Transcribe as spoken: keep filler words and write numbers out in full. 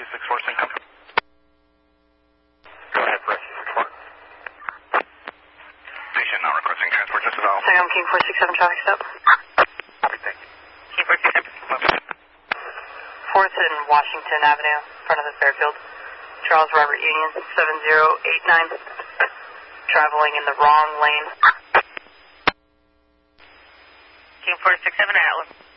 six four Sync Company. Go ahead, press six four. Station not requesting transport just at all. Second King four six seven traffic stop. Thank you. King four six seven. fourth and Washington Avenue, front of the Fairfield. Charles Robert Union, seven zero eight nine. Traveling in the wrong lane. King four six seven Atlas.